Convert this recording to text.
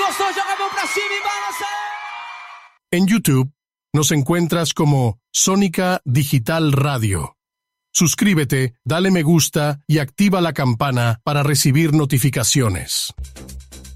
gostou, joga a mão pra cima e balança! En YouTube nos encuentras como Sónica Digital Radio. Suscríbete, dale me gusta y activa la campana para recibir notificaciones.